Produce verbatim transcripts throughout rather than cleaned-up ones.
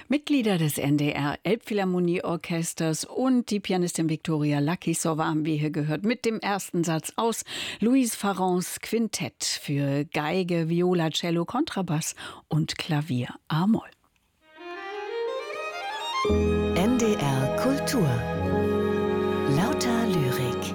Mitglieder des N D R Elbphilharmonieorchesters und die Pianistin Viktoria Lakissowa haben wir hier gehört mit dem ersten Satz aus Louise Farrens Quintett für Geige, Viola, Cello, Kontrabass und Klavier a-Moll. N D R Kultur. Lauter Lyrik.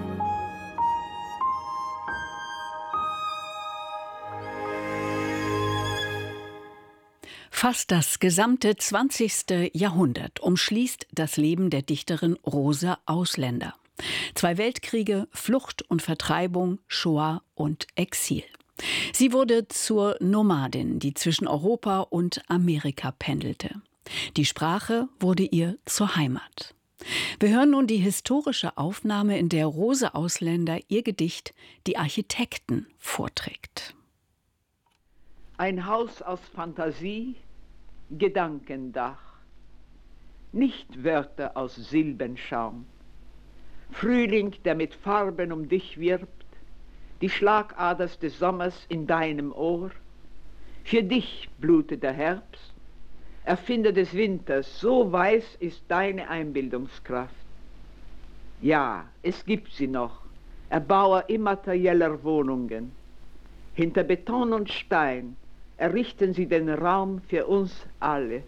Fast das gesamte zwanzigste Jahrhundert umschließt das Leben der Dichterin Rosa Ausländer. Zwei Weltkriege, Flucht und Vertreibung, Shoah und Exil. Sie wurde zur Nomadin, die zwischen Europa und Amerika pendelte. Die Sprache wurde ihr zur Heimat. Wir hören nun die historische Aufnahme, in der Rosa Ausländer ihr Gedicht »Die Architekten« vorträgt. Ein Haus aus Fantasie, Gedankendach, nicht Wörter aus Silbenschaum. Frühling, der mit Farben um dich wirbt, die Schlagaders des Sommers in deinem Ohr. Für dich blutet der Herbst, Erfinder des Winters, so weiß ist deine Einbildungskraft. Ja, es gibt sie noch, Erbauer immaterieller Wohnungen. Hinter Beton und Stein errichten sie den Raum für uns alle.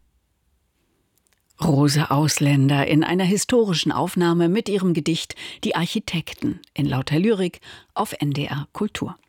Rosa Ausländer in einer historischen Aufnahme mit ihrem Gedicht »Die Architekten« in Lauter Lyrik auf N D R Kultur.